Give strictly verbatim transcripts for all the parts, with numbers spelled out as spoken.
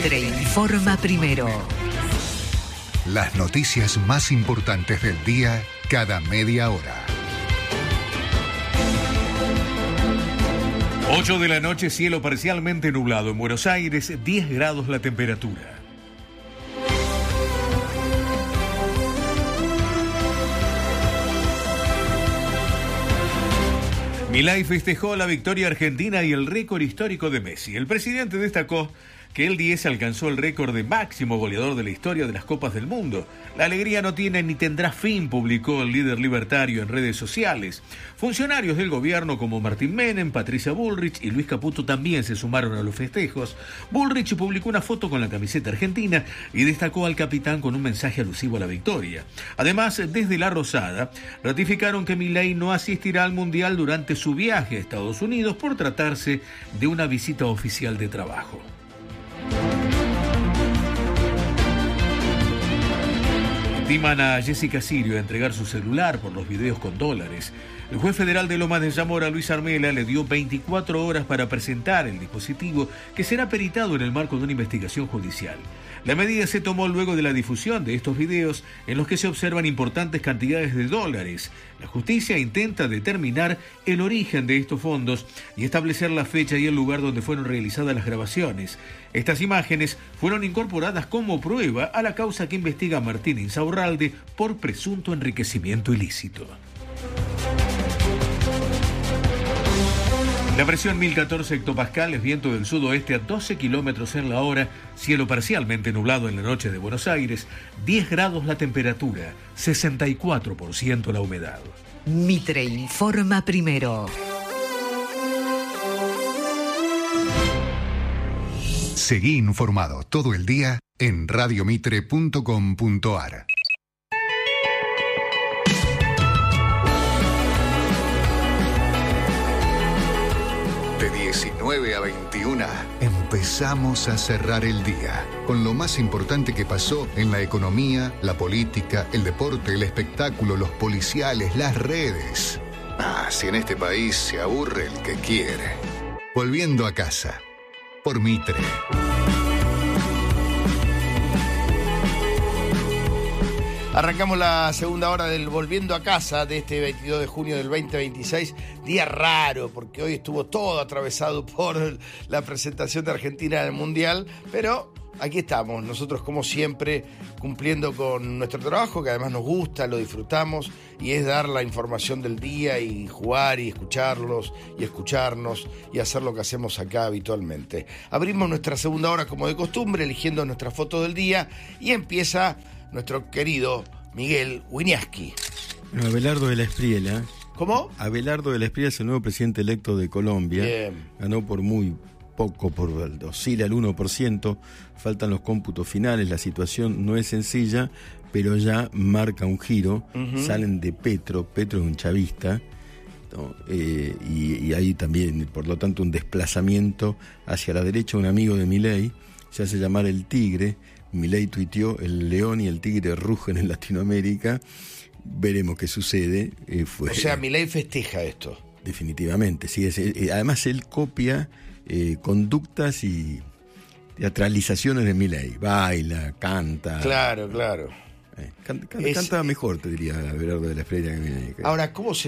Mitre informa primero. Las noticias más importantes del día cada media hora. ocho de la noche, cielo parcialmente nublado en Buenos Aires, diez grados la temperatura. Milei festejó la victoria argentina y el récord histórico de Messi. El presidente destacó que el diez alcanzó el récord de máximo goleador de la historia de las Copas del Mundo. La alegría no tiene ni tendrá fin, publicó el líder libertario en redes sociales. Funcionarios del gobierno como Martín Menem, Patricia Bullrich y Luis Caputo también se sumaron a los festejos. Bullrich publicó una foto con la camiseta argentina y destacó al capitán con un mensaje alusivo a la victoria. Además, desde La Rosada, ratificaron que Milei no asistirá al Mundial durante su viaje a Estados Unidos por tratarse de una visita oficial de trabajo. Intiman a Jessica Sirio a entregar su celular por los videos con dólares. El juez federal de Lomas de Zamora, Luis Armela, le dio veinticuatro horas para presentar el dispositivo que será peritado en el marco de una investigación judicial. La medida se tomó luego de la difusión de estos videos en los que se observan importantes cantidades de dólares. La justicia intenta determinar el origen de estos fondos y establecer la fecha y el lugar donde fueron realizadas las grabaciones. Estas imágenes fueron incorporadas como prueba a la causa que investiga a Martín Insaurralde por presunto enriquecimiento ilícito. La presión mil catorce hectopascales, viento del sudoeste a doce kilómetros en la hora, cielo parcialmente nublado en la noche de Buenos Aires, diez grados la temperatura, sesenta y cuatro por ciento la humedad. Mitre informa primero. Seguí informado todo el día en radio mitre punto com punto a r. De diecinueve a veintiuna empezamos a cerrar el día con lo más importante que pasó en la economía, la política, el deporte, el espectáculo, los policiales, las redes. Ah, si en este país se aburre el que quiere. Volviendo a casa, por Mitre. Arrancamos la segunda hora del Volviendo a Casa de este veintidós de junio del veinte veintiséis. Día raro, porque hoy estuvo todo atravesado por la presentación de Argentina en el Mundial, pero aquí estamos, nosotros como siempre cumpliendo con nuestro trabajo, que además nos gusta, lo disfrutamos, y es dar la información del día y jugar y escucharlos y escucharnos y hacer lo que hacemos acá habitualmente. Abrimos nuestra segunda hora como de costumbre, eligiendo nuestra foto del día, y empieza nuestro querido Miguel Wiñaski. No, Abelardo de la Espriella. ¿Cómo? Abelardo de la Espriella es el nuevo presidente electo de Colombia. Bien. Ganó por muy poco, por oscila al uno por ciento. Faltan los cómputos finales. La situación no es sencilla, pero ya marca un giro. Uh-huh. Salen de Petro. Petro es un chavista, ¿no? eh, y, y hay también, por lo tanto, un desplazamiento hacia la derecha. Un amigo de Milei se hace llamar el Tigre. Milei tuiteó: el león y el tigre rugen en Latinoamérica. Veremos qué sucede. Eh, fue, o sea, Milei festeja esto. Definitivamente, sí. Es, eh, además, él copia eh, conductas y teatralizaciones de Milei. Baila, canta. Claro, claro. Eh, can, can, es, canta mejor, te diría Abelardo de la Espriella que Milei. Ahora, ¿cómo se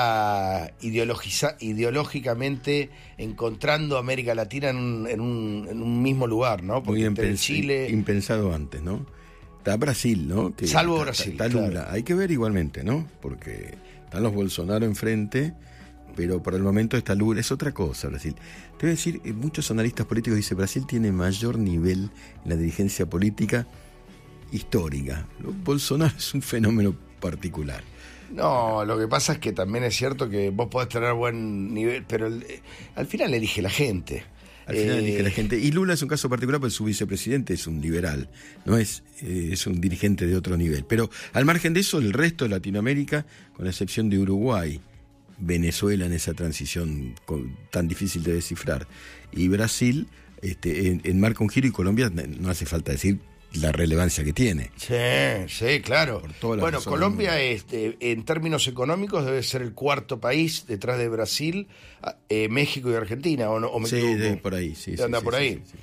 está ideologiza, ideológicamente encontrando América Latina en un, en un, en un mismo lugar, ¿no? Porque Muy impens- Chile... impensado antes, ¿no? Está Brasil, ¿no? Que Salvo está, Brasil, está Lula. Claro. Hay que ver igualmente, ¿no? Porque están los Bolsonaro enfrente, pero por el momento está Lula. Es otra cosa, Brasil. Te voy a decir, muchos analistas políticos dicen Brasil tiene mayor nivel en la dirigencia política histórica. Bolsonaro es un fenómeno particular. No, lo que pasa es que también es cierto que vos podés tener buen nivel, pero el, eh, al final elige la gente. Al final eh... elige la gente. Y Lula es un caso particular porque su vicepresidente es un liberal, no es, eh, es un dirigente de otro nivel. Pero al margen de eso, el resto de Latinoamérica, con la excepción de Uruguay, Venezuela en esa transición con, tan difícil de descifrar, y Brasil, este, en, enmarca un giro, y Colombia, no hace falta decir la relevancia que tiene. Sí, sí, claro. Bueno, Colombia, este, en términos económicos, debe ser el cuarto país detrás de Brasil, eh, México y Argentina, ¿o no? ¿O me sí, de, por ahí, sí. Anda sí, por sí, ahí. Sí, sí, sí.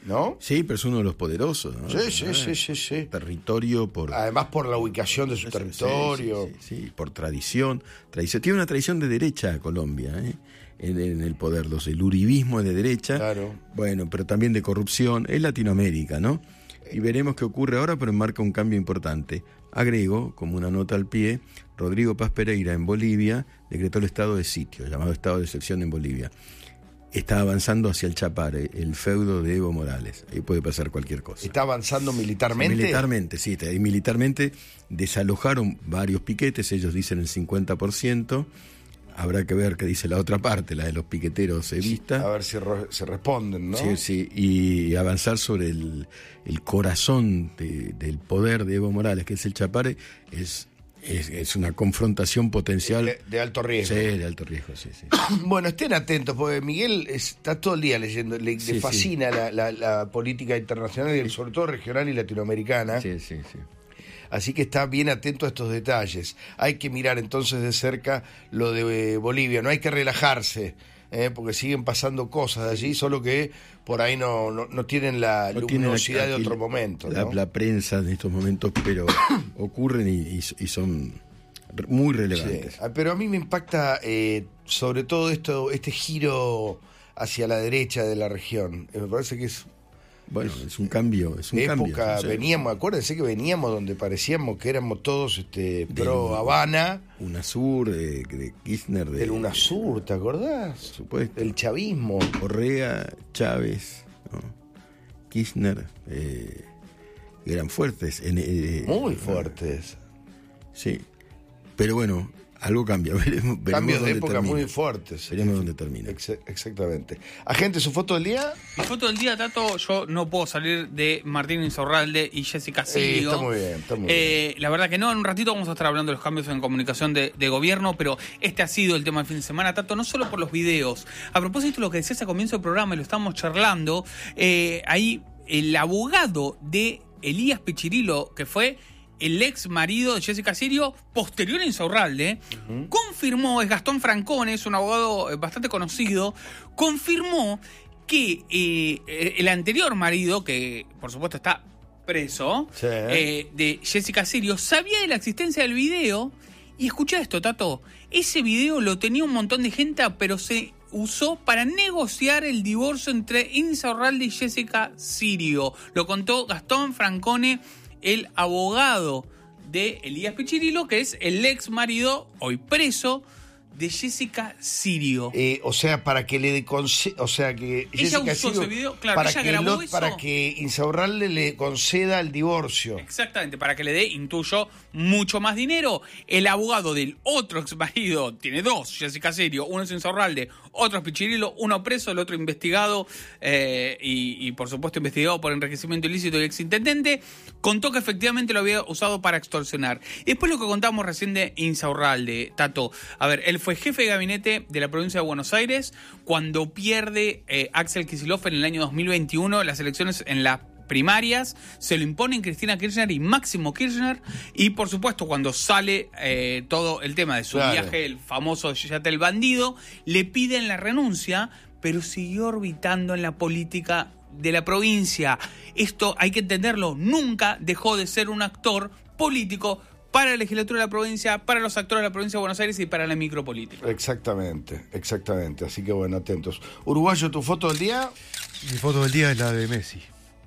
¿no? Sí, pero es uno de los poderosos, ¿no? Sí, sí, sí, sí, sí. Territorio por... Además por la ubicación de su Sí, territorio. Sí, sí, sí, por tradición, tradición. Tiene una tradición de derecha Colombia, ¿eh? en, en el poder. Los, el uribismo es de derecha, Claro. bueno, pero también de corrupción. Es Latinoamérica, ¿no? Y veremos qué ocurre ahora, pero marca un cambio importante. Agrego, como una nota al pie, Rodrigo Paz Pereira en Bolivia decretó el estado de sitio, llamado estado de excepción en Bolivia. Está avanzando hacia el Chapare, el feudo de Evo Morales. Ahí puede pasar cualquier cosa. ¿Está avanzando militarmente? Sí, militarmente, sí. Y militarmente desalojaron varios piquetes, ellos dicen el cincuenta por ciento. Habrá que ver qué dice la otra parte, la de los piqueteros evistas. A ver si re- se responden, ¿no? Sí, sí, y avanzar sobre el, el corazón de, del poder de Evo Morales, que es el Chapare, es, es, es una confrontación potencial. De, de alto riesgo. Sí, de alto riesgo, sí, sí. Bueno, estén atentos, porque Miguel está todo el día leyendo, le, Sí, le sí. fascina la, la, la política internacional, y sobre todo regional y latinoamericana. Sí, sí, sí. Así que está bien atento a estos detalles. Hay que mirar entonces de cerca lo de eh, Bolivia, no hay que relajarse, eh, porque siguen pasando cosas de allí, solo que por ahí no, no, no tienen la No tienen luminosidad aquí de otro momento. La, ¿no? la prensa en estos momentos, pero ocurren y, y, y son muy relevantes. Sí. Ah, pero a mí me impacta eh, sobre todo esto, este giro hacia la derecha de la región. Eh, me parece que es Bueno, es un cambio, es un época, cambio. o sea, veníamos, acuérdense que veníamos donde parecíamos que éramos todos este, pro Del- Habana, UNASUR, de, de Kirchner, de, del UNASUR, ¿te acordás? por supuesto. El chavismo. Correa, Chávez, ¿no? Kirchner, eh, eran fuertes. En, eh, Muy eh, fuertes. Sí, pero bueno, algo cambia. Veremos, veremos Cambios de dónde época termina. muy fuertes. Veremos dónde termina. Ex- exactamente. Agente, ¿su foto del día? Mi foto del día, Tato, yo no puedo salir de Martín Insaurralde y Jessica Sí, Sirio. está muy bien, está muy Eh, la verdad que no, en un ratito vamos a estar hablando de los cambios en comunicación de, de gobierno, pero este ha sido el tema del fin de semana, Tato, no solo por los videos. A propósito de lo que decías al comienzo del programa, y lo estamos charlando, eh, ahí el abogado de Elías Pichirilo, que fue el ex marido de Jessica Sirio, posterior a Insaurralde, uh-huh. confirmó, es Gastón Francone, es un abogado bastante conocido, confirmó que eh, el anterior marido, que por supuesto está preso, Sí. eh, de Jessica Sirio, sabía de la existencia del video. Y escuchá esto, Tato, ese video lo tenía un montón de gente, pero se usó para negociar el divorcio entre Insaurralde y Jessica Sirio. Lo contó Gastón Francone, el abogado de Elías Pichirilo, que es el ex marido, hoy preso, de Jessica Sirio. Eh, o sea, para que le conce- o sea que Ella Jessica usó Sirio- ese video, claro, para ella que grabó lo- eso. para que Insaurralde le conceda el divorcio. Exactamente, para que le dé, intuyo, mucho más dinero. El abogado del otro ex marido, tiene dos, Jessica Sirio, uno es Insaurralde, otro es Pichirilo, uno preso, el otro investigado eh, y, y por supuesto investigado por enriquecimiento ilícito y exintendente, contó que efectivamente lo había usado para extorsionar. Y después lo que contábamos recién de Insaurralde, Tato, a ver, él fue jefe de gabinete de la provincia de Buenos Aires cuando pierde eh, Axel Kicillof en el año dos mil veintiuno las elecciones en la primarias, se lo imponen Cristina Kirchner y Máximo Kirchner, y por supuesto cuando sale eh, todo el tema de su Claro. viaje, el famoso Yate el bandido, le piden la renuncia, pero siguió orbitando en la política de la provincia. Esto hay que entenderlo, nunca dejó de ser un actor político para la legislatura de la provincia, para los actores de la provincia de Buenos Aires y para la micropolítica. Exactamente, exactamente. Así que bueno, atentos. Uruguayo, ¿tu foto del día? Mi foto del día es la de Messi.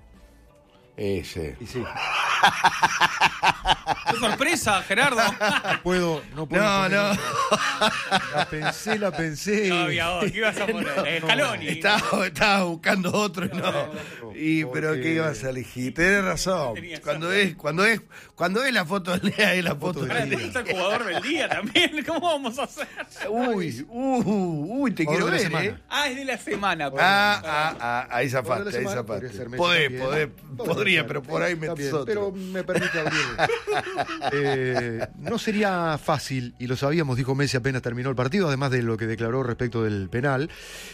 Ese. Y sí. ¡Qué sorpresa, Gerardo! No puedo, no puedo. No, poner no. otra. La pensé, la pensé. No, había vos, ¿qué ibas a poner? Eh, Scaloni. Estaba, estaba buscando otro y no. Y, pero porque- ¿qué ibas a elegir? Tenés razón. Tenías Cuando razón. es, cuando es, cuando es la foto del día, es la foto Ahora del después día. está el jugador del día también. ¿Cómo vamos a hacer? Uy, uh, uy, te Jugador quiero de la ver, semana. ¿eh? Ah, es de la semana. Ah, ah, ah, ahí Jugador de zafaste, la ahí semana, zafaste. podría ser Messi Podés, también. podés, Podría podría, ser. pero por ahí Está metes bien, otro. pero pero me permite abrir. Eh, no sería fácil, y lo sabíamos, dijo Messi apenas terminó el partido, además de lo que declaró respecto del penal.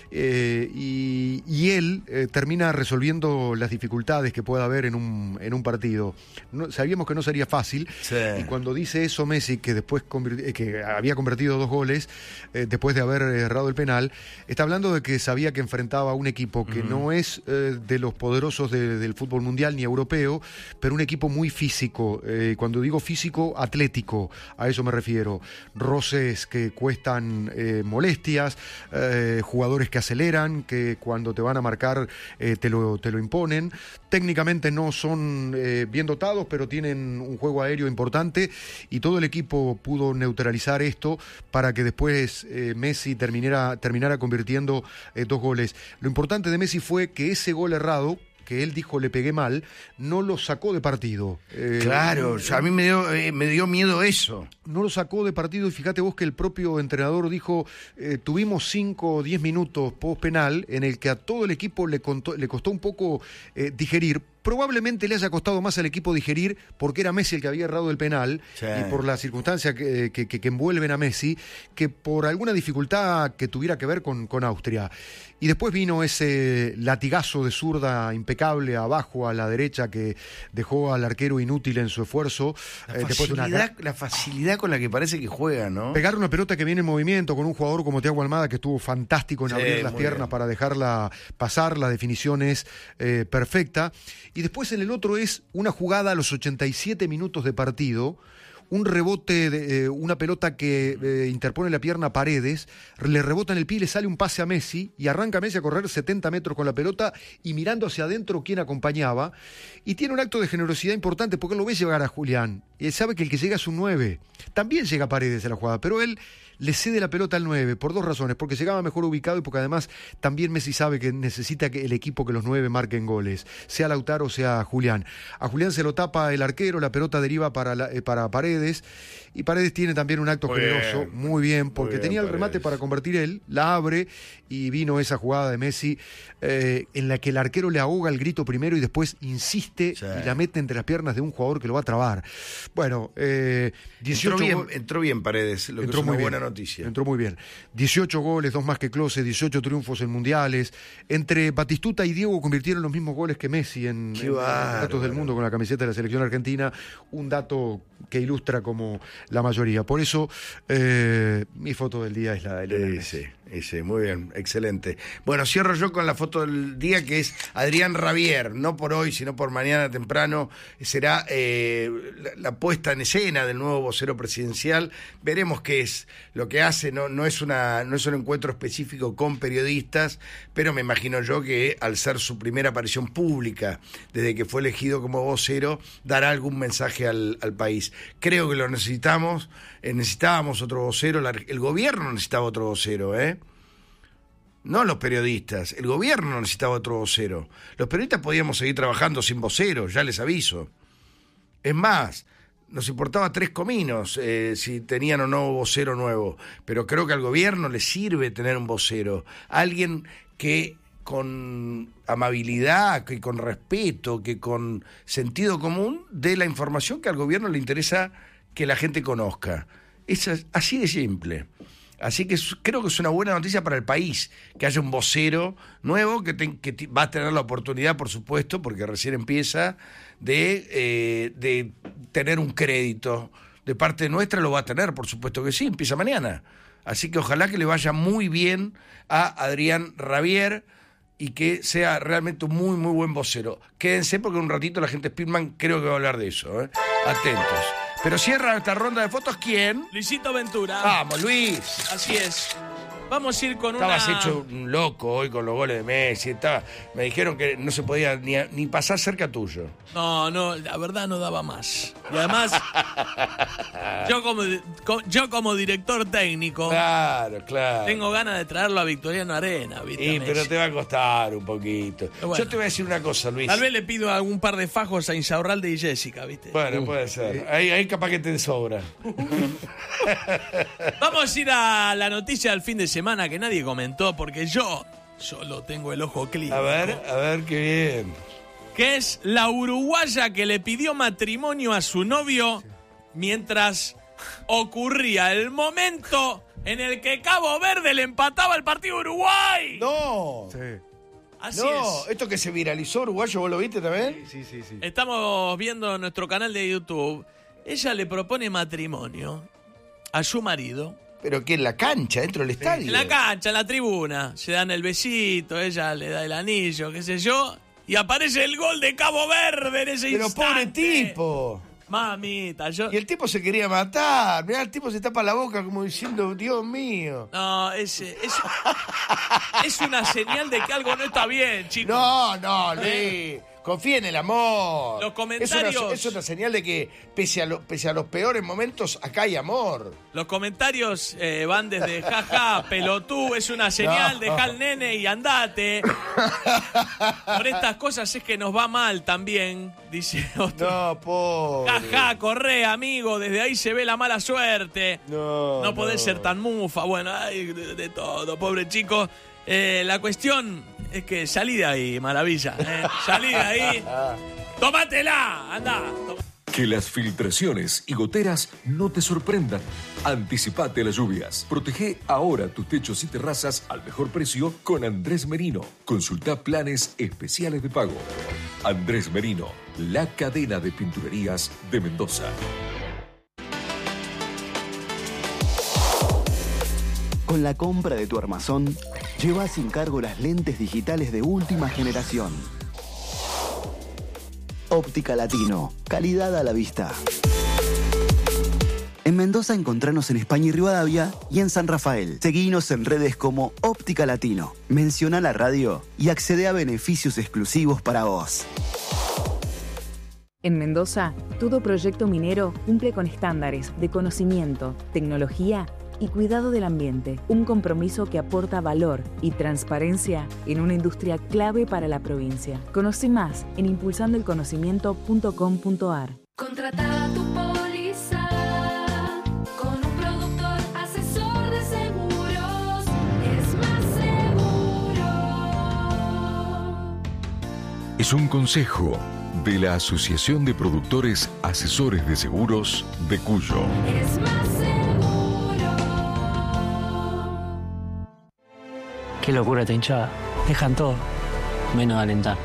Eh, y, y él eh, termina resolviendo las dificultades que pueda haber en un, en un partido. No, sabíamos que no sería fácil. Sí. Y cuando dice eso Messi, que después convirti- que había convertido dos goles eh, después de haber errado el penal, está hablando de que sabía que enfrentaba a un equipo que uh-huh. no es eh, de los poderosos de, del fútbol mundial ni europeo, pero un equipo muy físico. Eh, cuando digo físico, atlético, a eso me refiero. Roces que cuestan eh, molestias, eh, jugadores que aceleran, que cuando te van a marcar eh, te, lo, te lo imponen. Técnicamente no son eh, bien dotados, pero tienen un juego aéreo importante y todo el equipo pudo neutralizar esto para que después eh, Messi terminara, terminara convirtiendo eh, dos goles. Lo importante de Messi fue que ese gol errado, que él dijo le pegué mal, no lo sacó de partido. Eh, claro, a mí me dio, eh, me dio miedo eso. No lo sacó de partido y fíjate vos que el propio entrenador dijo, eh, tuvimos cinco o diez minutos post penal en el que a todo el equipo le, contó, le costó un poco eh, digerir. Probablemente le haya costado más al equipo digerir porque era Messi el que había errado el penal sí. y por las circunstancias que, que, que, que envuelven a Messi, que por alguna dificultad que tuviera que ver con, con Austria. Y después vino ese latigazo de zurda impecable abajo a la derecha que dejó al arquero inútil en su esfuerzo. La, eh, facilidad, de una... la facilidad con la que parece que juega, ¿no? Pegar una pelota que viene en movimiento con un jugador como Thiago Almada que estuvo fantástico en sí, abrir las piernas bien. Para dejarla pasar, la definición es eh, perfecta. Y después en el otro es una jugada a los ochenta y siete minutos de partido, un rebote, de, eh, una pelota que eh, interpone la pierna a Paredes, le rebota en el pie y le sale un pase a Messi, y arranca Messi a correr setenta metros con la pelota y mirando hacia adentro quién acompañaba, y tiene un acto de generosidad importante porque él lo ve llegar a Julián, y él sabe que el que llega es un nueve, también llega Paredes a la jugada, pero él le cede la pelota al nueve por dos razones, porque llegaba mejor ubicado y porque además también Messi sabe que necesita que el equipo que los nueve marquen goles, sea Lautaro o sea Julián. A Julián se lo tapa el arquero, la pelota deriva para, la, eh, para Paredes, y Paredes tiene también un acto muy generoso, bien, muy bien, porque muy bien, tenía el remate para convertir él, la abre y vino esa jugada de Messi eh, en la que el arquero le ahoga el grito primero y después insiste sí. y la mete entre las piernas de un jugador que lo va a trabar. Bueno, eh, dieciocho entró bien, entró bien Paredes, lo que entró es una muy buena bien. Noticia. Entró muy bien. dieciocho goles, dos más que Klose, dieciocho triunfos en mundiales. Entre Batistuta y Diego convirtieron los mismos goles que Messi en, en los datos del mundo con la camiseta de la selección argentina. Un dato que ilustra como la mayoría. Por eso, eh, mi foto del día es la de Lionel Messi. Sí, ese, muy bien, excelente. Bueno, cierro yo con la foto del día, que es Adrián Rabier. No por hoy, sino por mañana temprano. Será eh, la, la puesta en escena del nuevo vocero presidencial. Veremos qué es lo que hace. No, no, es una, no es un encuentro específico con periodistas, pero me imagino yo que al ser su primera aparición pública desde que fue elegido como vocero, dará algún mensaje al, al país. Creo que lo necesitamos. Eh, necesitábamos otro vocero. La, el gobierno necesitaba otro vocero, ¿eh? No los periodistas, el gobierno necesitaba otro vocero. Los periodistas podíamos seguir trabajando sin vocero, ya les aviso. Es más, nos importaba tres cominos eh, si tenían o no vocero nuevo, pero creo que al gobierno le sirve tener un vocero, alguien que con amabilidad, que con respeto, que con sentido común dé la información que al gobierno le interesa que la gente conozca. Es así de simple. Así que creo que es una buena noticia para el país que haya un vocero nuevo que, te, que te, va a tener la oportunidad, por supuesto, porque recién empieza, de, eh, de tener un crédito. De parte nuestra lo va a tener, por supuesto que sí, empieza mañana. Así que ojalá que le vaya muy bien a Adrián Rabier y que sea realmente un muy, muy buen vocero. Quédense porque en un ratito la gente de Speedman creo que va a hablar de eso, ¿eh? Atentos. Pero cierra esta ronda de fotos, ¿quién? Luisito Ventura. Vamos, Luis. Así es. Vamos a ir con Estabas una... hecho un loco hoy con los goles de Messi. Estaba... Me dijeron que no se podía ni, a... ni pasar cerca tuyo. No, no, la verdad no daba más. Y además, yo como, yo como director técnico... Claro, claro. Tengo ganas de traerlo a Victoriano Arena, ¿viste? Sí, pero te va a costar un poquito. Bueno, yo te voy a decir una cosa, Luis. Tal vez le pido algún par de fajos a Insaurralde y Jessica, ¿viste? Bueno, uh, puede ser. Eh. Ahí, ahí capaz que te sobra. Vamos a ir a la noticia del fin de semana que nadie comentó, porque yo solo tengo el ojo clínico. A ver, a ver, qué bien. que es la uruguaya que le pidió matrimonio a su novio mientras ocurría el momento en el que Cabo Verde le empataba el partido a Uruguay. No. Sí. Así No, es. esto que se viralizó uruguayo, ¿vos lo viste también? Sí, sí, sí. Estamos viendo nuestro canal de YouTube. Ella le propone matrimonio a su marido. Pero que en la cancha, dentro del estadio. En la cancha, en la tribuna. Se dan el besito, ella le da el anillo, qué sé yo. Y aparece el gol de Cabo Verde en ese Pero instante. pobre tipo. Mamita, yo... Y el tipo se quería matar. Mirá, el tipo se tapa la boca como diciendo, Dios mío. No, es, es, es una señal de que algo no está bien, chicos. No, no, Lee. ¿Eh? Confía en el amor. Los comentarios- Es una, es una señal de que, pese a, lo- pese a los peores momentos, acá hay amor. Los comentarios eh, van desde jaja, pelotú, es una señal, No. dejá al nene y andate. Por estas cosas es que nos va mal también, dice otro. No, pobre. Jaja, corre, amigo, desde ahí se ve la mala suerte. No, No podés no. ser tan mufa, bueno, hay de, de todo, pobre chico. Eh, la cuestión es que salí de ahí, maravilla. ¿eh? Salí de ahí. Tómatela, anda. Que las filtraciones y goteras no te sorprendan. Anticipate a las lluvias. Protege ahora tus techos y terrazas al mejor precio con Andrés Merino. Consulta planes especiales de pago. Andrés Merino, la cadena de pinturerías de Mendoza. Con la compra de tu armazón, lleva sin cargo las lentes digitales de última generación. Óptica Latino, calidad a la vista. En Mendoza encontranos en España y Rivadavia y en San Rafael. Seguinos en redes como Óptica Latino. Menciona la radio y accede a beneficios exclusivos para vos. En Mendoza, todo proyecto minero cumple con estándares de conocimiento, tecnología y cuidado del ambiente. Un compromiso que aporta valor y transparencia en una industria clave para la provincia. Conoce más en impulsando el conocimiento punto com punto a r. Contrata tu póliza con un productor asesor de seguros. Es más seguro. Es un consejo de la Asociación de Productores Asesores de Seguros de Cuyo. Es más seguro. Qué locura esta hinchada. Dejan todo, menos alentar.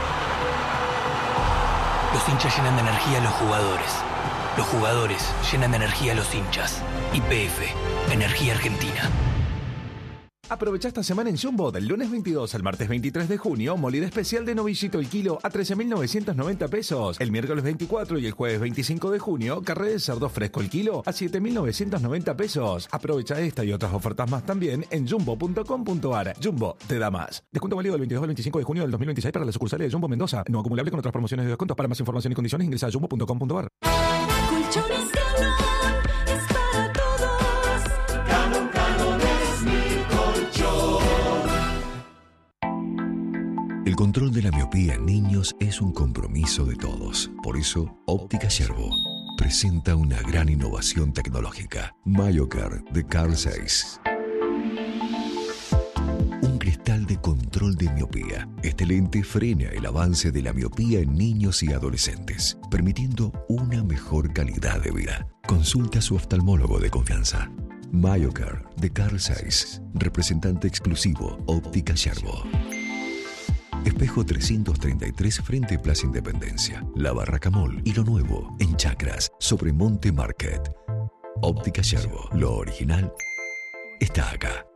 Los hinchas llenan de energía a los jugadores. Los jugadores llenan de energía a los hinchas. Y P F, Energía Argentina. Aprovecha esta semana en Jumbo, del lunes veintidós al martes veintitrés de junio, molida especial de novillito el kilo a trece mil novecientos noventa pesos. El miércoles veinticuatro y el jueves veinticinco de junio, carré de cerdo fresco el kilo a siete mil novecientos noventa pesos. Aprovecha esta y otras ofertas más también en jumbo punto com punto a r. Jumbo te da más. Descuento válido del veintidós al veinticinco de junio del dos mil veintiséis para las sucursales de Jumbo Mendoza. No acumulable con otras promociones de descuentos. Para más información y condiciones ingresa a jumbo punto com punto a r. Colchones Canon es para todos. Canon, Canon es mi colchón. El control de la miopía en niños es un compromiso de todos. Por eso, Óptica Yerbo presenta una gran innovación tecnológica. MyoCare de Carl Zeiss. Un cristal de control de miopía. Este lente frena el avance de la miopía en niños y adolescentes, permitiendo una mejor calidad de vida. Consulta a su oftalmólogo de confianza. MyoCare de Carl Zeiss, representante exclusivo Óptica Yerbo. Espejo trescientos treinta y tres frente Plaza Independencia, La Barraca Mall y lo nuevo en Chacras sobre Monte Market. Óptica Yerbo, lo original está acá.